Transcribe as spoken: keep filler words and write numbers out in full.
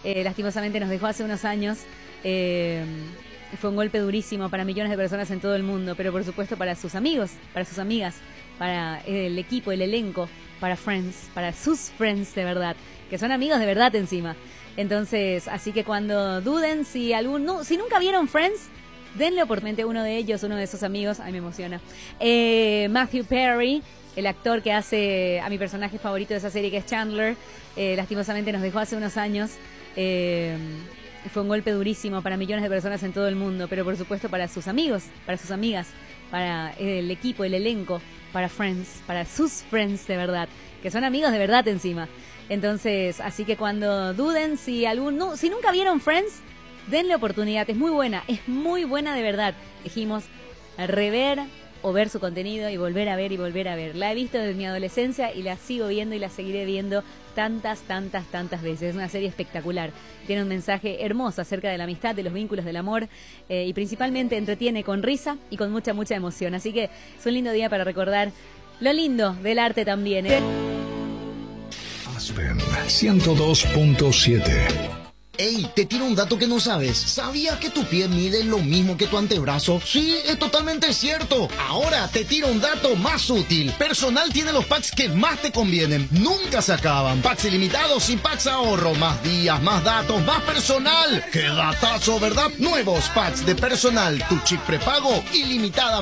Eh, lastimosamente nos dejó hace unos años. Eh, fue un golpe durísimo para millones de personas en todo el mundo, pero por supuesto para sus amigos, para sus amigas, para el equipo, el elenco, para Friends, para sus Friends de verdad, que son amigos de verdad encima. Entonces, así que cuando duden, si algún, no, si nunca vieron Friends, denle oportunidad a uno de ellos, uno de esos amigos. Ay, me emociona. Eh, Matthew Perry, el actor que hace a mi personaje favorito de esa serie, que es Chandler, eh, lastimosamente nos dejó hace unos años. Eh, fue un golpe durísimo para millones de personas en todo el mundo, pero por supuesto para sus amigos, para sus amigas, para el equipo, el elenco, para Friends, para sus Friends de verdad, que son amigos de verdad encima. Entonces, así que cuando duden, si algún, no, si nunca vieron Friends, denle oportunidad, es muy buena, es muy buena de verdad. Dijimos rever o ver su contenido y volver a ver y volver a ver. La he visto desde mi adolescencia y la sigo viendo y la seguiré viendo tantas, tantas, tantas veces. Es una serie espectacular. Tiene un mensaje hermoso acerca de la amistad, de los vínculos, del amor, eh, y principalmente entretiene con risa y con mucha, mucha emoción. Así que es un lindo día para recordar lo lindo del arte también, ¿eh? Aspen ciento dos punto siete. Ey, te tiro un dato que no sabes. ¿Sabías que tu pie mide lo mismo que tu antebrazo? Sí, es totalmente cierto. Ahora te tiro un dato más útil. Personal tiene los packs que más te convienen. Nunca se acaban. Packs ilimitados y packs ahorro. Más días, más datos, más personal. ¡Qué datazo, verdad! Nuevos packs de Personal. Tu chip prepago ilimitadamente.